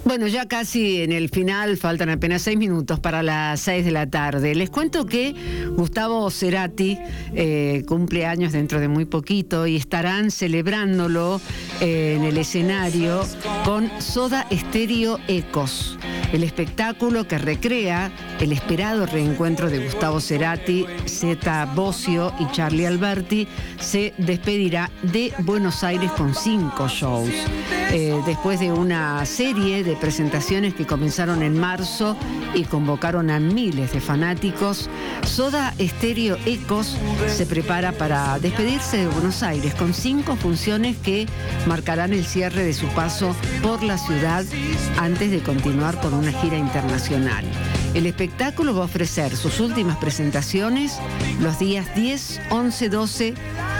Bueno, ya casi en el final, faltan apenas 6 minutos para las 6 de la tarde. Les cuento que Gustavo Cerati cumple años dentro de muy poquito y estarán celebrándolo en el escenario con Soda Stereo Ecos, el espectáculo que recrea el esperado reencuentro de Gustavo Cerati. Zeta Bosio y Charlie Alberti se despedirá de Buenos Aires con 5 shows. Después de una serie de presentaciones que comenzaron en marzo y convocaron a miles de fanáticos, Soda Stereo Ecos se prepara para despedirse de Buenos Aires con 5 funciones que marcarán el cierre de su paso por la ciudad antes de continuar con una gira internacional. El espectáculo va a ofrecer sus últimas presentaciones los días 10, 11, 12,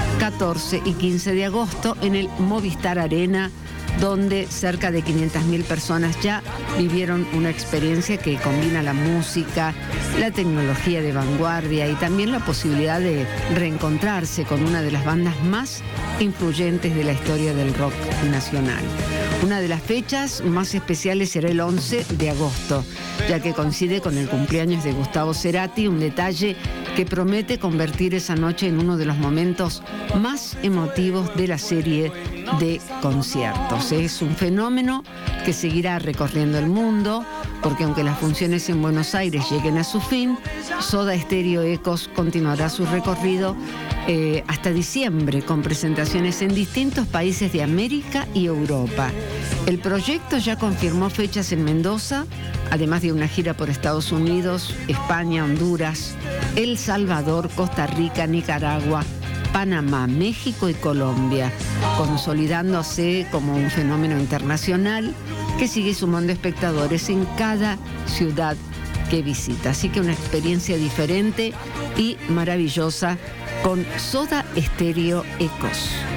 14 y 15 de agosto en el Movistar Arena, donde cerca de 500.000 personas ya vivieron una experiencia que combina la música, la tecnología de vanguardia y también la posibilidad de reencontrarse con una de las bandas más influyentes de la historia del rock nacional. Una de las fechas más especiales será el 11 de agosto, ya que coincide con el cumpleaños de Gustavo Cerati, un detalle que promete convertir esa noche en uno de los momentos más emotivos de la serie de conciertos. Es un fenómeno que seguirá recorriendo el mundo, porque aunque las funciones en Buenos Aires lleguen a su fin, Soda Stereo Ecos continuará su recorrido hasta diciembre, con presentaciones en distintos países de América y Europa. El proyecto ya confirmó fechas en Mendoza, además de una gira por Estados Unidos, España, Honduras, El Salvador, Costa Rica, Nicaragua, Panamá, México y Colombia, consolidándose como un fenómeno internacional que sigue sumando espectadores en cada ciudad que visita. Así que una experiencia diferente y maravillosa con Soda Stereo Ecos.